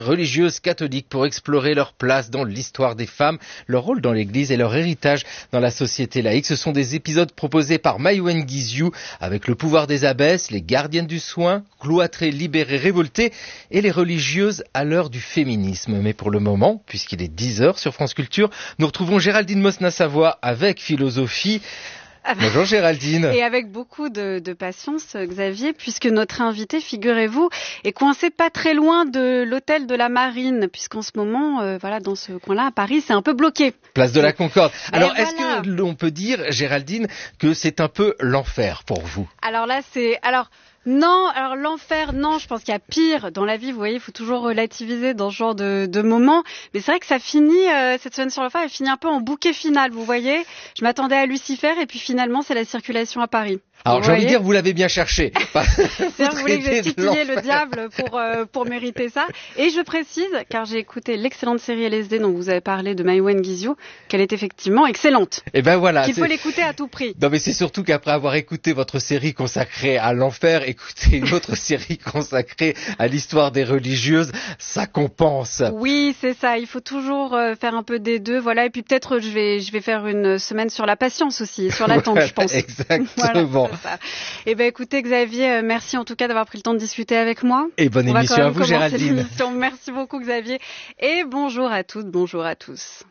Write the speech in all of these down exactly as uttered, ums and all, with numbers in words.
religieuses catholiques pour explorer leur place dans l'histoire des femmes, leur rôle dans l'Église et leur héritage dans la société laïque. Ce sont des épisodes proposés par Maïwenn Guizhou avec le pouvoir des abbesses, les gardiennes du soin, cloîtrées, libérées, révoltées et les religieuses à l'heure du féminisme. Mais pour le moment, puisqu'il est dix heures sur France Culture, nous retrouvons Géraldine Mosna-Savoie avec Philosophie. Bonjour Géraldine. Et avec beaucoup de, de patience, Xavier, puisque notre invité, figurez-vous, est coincé pas très loin de l'hôtel de la Marine, puisqu'en ce moment, euh, voilà, dans ce coin-là, à Paris, c'est un peu bloqué. Place de la Concorde. Alors, Et est-ce voilà. que l'on peut dire, Géraldine, que c'est un peu l'enfer pour vous? Alors là, c'est... Alors... Non, alors l'enfer, non, je pense qu'il y a pire dans la vie, vous voyez, il faut toujours relativiser dans ce genre de, de moments, mais c'est vrai que ça finit, euh, cette semaine sur l'enfer, elle finit un peu en bouquet final, vous voyez, je m'attendais à Lucifer et puis finalement c'est la circulation à Paris. Alors j'ai envie de dire, vous l'avez bien cherché. C'est-à-dire que vous voulez que j'ai titillé le diable pour, euh, pour mériter ça. Et je précise, car j'ai écouté l'excellente série L S D dont vous avez parlé de Maïwenn Guizhou, qu'elle est effectivement excellente. Et ben voilà. Qu'il faut l'écouter à tout prix. Non mais c'est surtout qu'après avoir écouté votre série consacrée à l'enfer, écouter une autre série consacrée à l'histoire des religieuses, ça compense. Oui, c'est ça. Il faut toujours euh, faire un peu des deux. Voilà. Et puis peut-être je vais, je vais faire une semaine sur la patience aussi, sur l'attente, voilà, je pense. Exactement. Voilà. Eh ben, écoutez, Xavier, merci en tout cas d'avoir pris le temps de discuter avec moi. Et bonne On émission à vous, Géraldine. Merci beaucoup, Xavier. Et bonjour à toutes, bonjour à tous.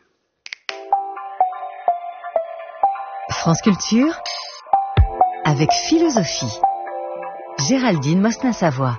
France Culture, avec Philosophie. Géraldine Mosna-Savoie.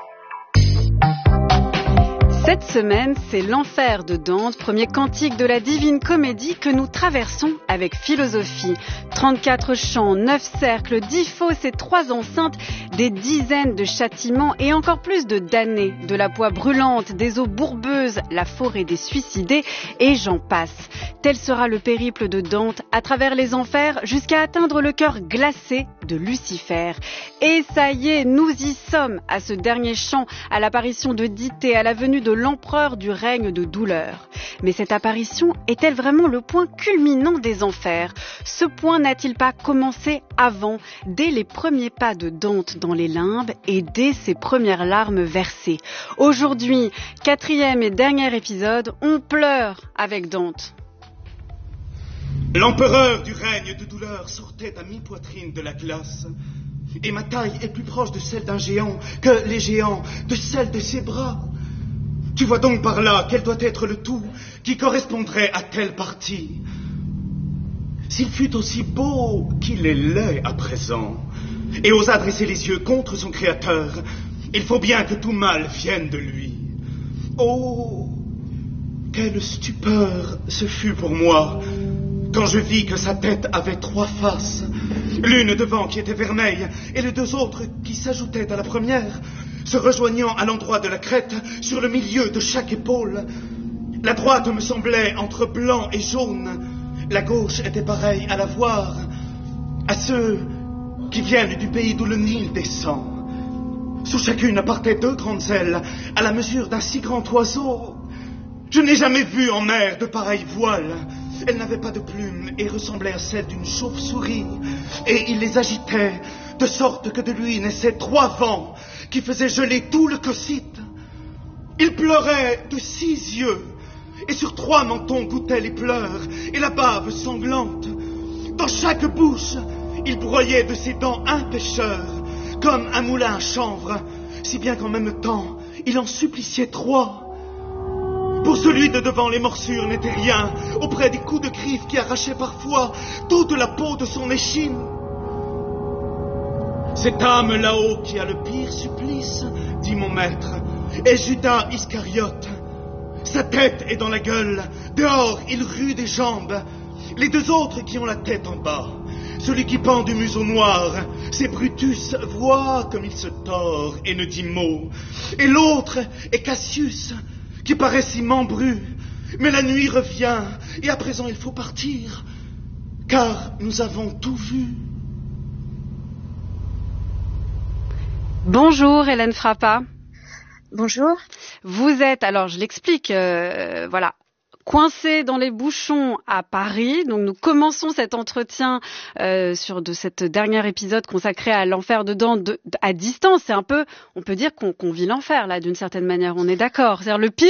Cette semaine, c'est l'enfer de Dante, premier cantique de la Divine Comédie que nous traversons avec Philosophie. trente-quatre chants, neuf cercles, dix fosses et trois enceintes, des dizaines de châtiments et encore plus de damnés, de la poix brûlante, des eaux bourbeuses, la forêt des suicidés et j'en passe. Tel sera le périple de Dante à travers les enfers jusqu'à atteindre le cœur glacé de Lucifer. Et ça y est, nous y sommes à ce dernier chant, à l'apparition de Dithée, à la venue de l'empereur du règne de douleur. Mais cette apparition est-elle vraiment le point culminant des enfers? Ce point n'a-t-il pas commencé avant, dès les premiers pas de Dante dans les limbes et dès ses premières larmes versées? Aujourd'hui, quatrième et dernier épisode, on pleure avec Dante. L'empereur du règne de douleur sortait à mi-poitrine de la glace, et ma taille est plus proche de celle d'un géant que les géants de celle de ses bras. Tu vois donc par là quel doit être le tout qui correspondrait à telle partie. S'il fut aussi beau qu'il est laid à présent, et ose dresser les yeux contre son créateur, il faut bien que tout mal vienne de lui. Oh, quelle stupeur ce fut pour moi quand je vis que sa tête avait trois faces, l'une devant qui était vermeille et les deux autres qui s'ajoutaient à la première, se rejoignant à l'endroit de la crête sur le milieu de chaque épaule. La droite me semblait entre blanc et jaune, la gauche était pareille à la voir à ceux qui viennent du pays d'où le Nil descend. Sous chacune partaient deux grandes ailes à la mesure d'un si grand oiseau. Je n'ai jamais vu en mer de pareilles voiles. Elle n'avait pas de plumes et ressemblait à celle d'une chauve-souris. Et il les agitait de sorte que de lui naissaient trois vents qui faisaient geler tout le cocyte. Il pleurait de six yeux et sur trois mentons goûtaient les pleurs et la bave sanglante. Dans chaque bouche, il broyait de ses dents un pêcheur comme un moulin à chanvre, si bien qu'en même temps, il en suppliciait trois. Pour celui de devant, les morsures n'étaient rien, auprès des coups de griffe qui arrachaient parfois toute la peau de son échine. Cette âme là-haut qui a le pire supplice, dit mon maître, est Judas Iscariote. Sa tête est dans la gueule, dehors il rue des jambes. Les deux autres qui ont la tête en bas, celui qui pend du museau noir, c'est Brutus, vois comme il se tord et ne dit mot. Et l'autre est Cassius, qui paraît si membru, mais la nuit revient, et à présent il faut partir, car nous avons tout vu. Bonjour Hélène Frappa. Bonjour. Vous êtes, alors je l'explique, euh, voilà, coincés dans les bouchons à Paris. Donc nous commençons cet entretien euh, sur de cette dernier épisode consacré à l'enfer dedans de, à distance. C'est un peu, on peut dire qu'on qu'on vit l'enfer là d'une certaine manière. On est d'accord. C'est-à-dire le